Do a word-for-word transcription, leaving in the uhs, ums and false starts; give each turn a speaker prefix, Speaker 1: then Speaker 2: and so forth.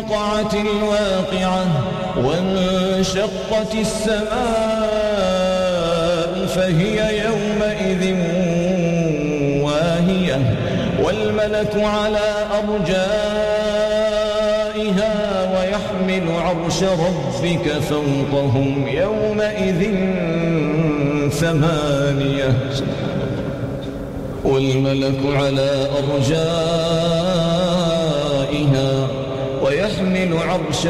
Speaker 1: وقعت الواقعة وانشقت السماء فهي يومئذ واهية والملك على أرجائها ويحمل عرش ربك فوقهم يومئذ ثمانية والملك على أرجائها ويحمل عرش